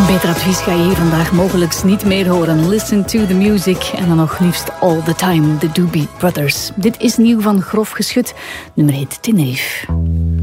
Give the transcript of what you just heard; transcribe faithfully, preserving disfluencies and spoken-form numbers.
Beter advies ga je hier vandaag mogelijk niet meer horen. Listen to the music en dan nog liefst all the time, de Doobie Brothers. Dit is nieuw van Grof Geschut. Nummer heet Tenerife.